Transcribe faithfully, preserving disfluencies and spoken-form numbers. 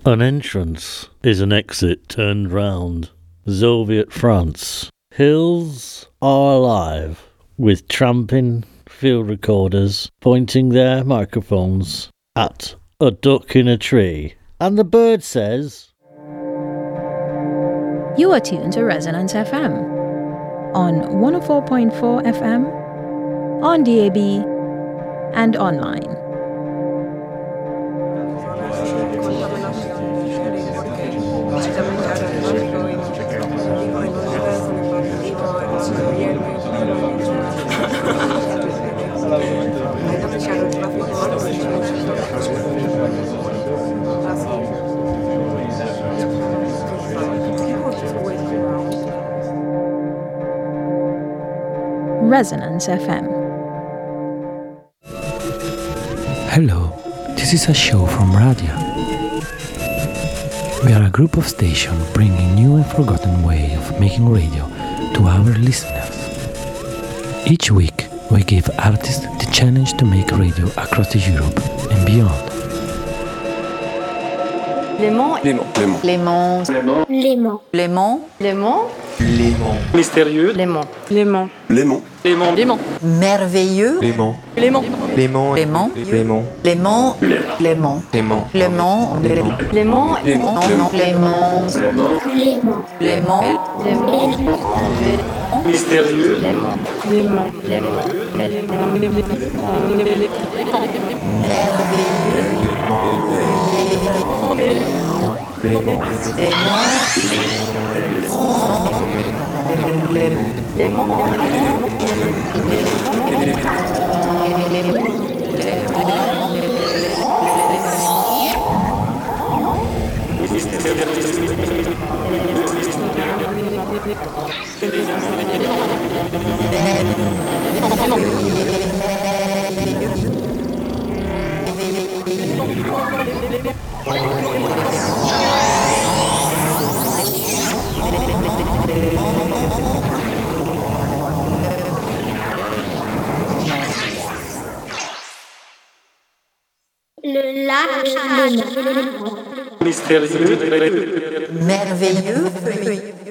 An entrance is an exit turned round. Soviet France. Hills are alive with tramping field recorders pointing their microphones at a duck in a tree. And the bird says, You are tuned to Resonance F M on one oh four point four F M, on D A B, and online. Resonance F M. Hello, this is a show from Radia. We are a group of stations bringing new and forgotten way of making radio to our listeners. Each week, we give artists the challenge to make radio across Europe and beyond. Léman. Léman. Léman. Léman. Léman. Léman. Léman. Léman. Mystérieux. Léman. Léman. Léman. Léman. Léman. Merveilleux. Léman. Léman. Léman. Léman. Léman. Léman. Léman. Léman. Léman. Léman. Léman. Léman. Léman. Léman. Mystérieux. Léman. Léman. Le lac Léman. Mystérieux. Merveilleux.